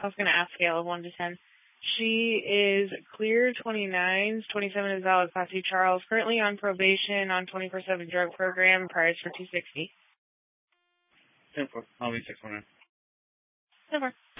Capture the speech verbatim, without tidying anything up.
I was going to ask scale of one to ten. She is clear, twenty-nine, twenty-seven is valid, Class C Charles, currently on probation on twenty-four seven drug program, price for two sixty. ten four. I'll be six one nine. Never.